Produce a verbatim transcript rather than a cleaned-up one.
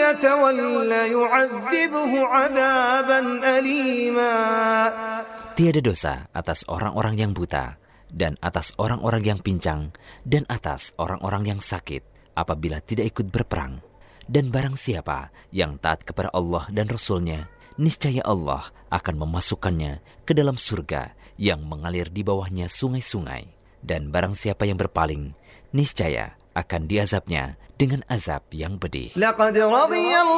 يتولى يعذبه عذابا أليما. Tiada dosa atas orang-orang yang buta, dan atas orang-orang yang pincang, dan atas orang-orang yang sakit apabila tidak ikut berperang. Dan barang siapa yang taat kepada Allah dan Rasul-Nya, niscaya Allah akan memasukkannya ke dalam surga yang mengalir di bawahnya sungai-sungai. Dan barang siapa yang berpaling, niscaya akan diazabnya dengan azab yang pedih.